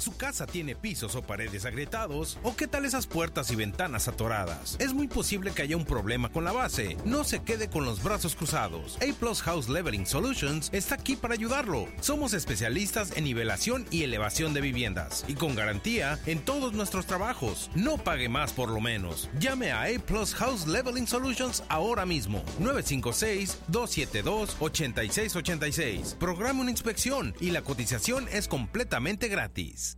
¿Su casa tiene pisos o paredes agrietados? ¿O qué tal esas puertas y ventanas atoradas? Es muy posible que haya un problema con la base. No se quede con los brazos cruzados. A+ House Leveling Solutions está aquí para ayudarlo. Somos especialistas en nivelación y elevación de viviendas y con garantía en todos nuestros trabajos. No pague más por lo menos. Llame a A+ House Leveling Solutions ahora mismo. 956-272-8686. Programa una inspección y la cotización es completamente gratis.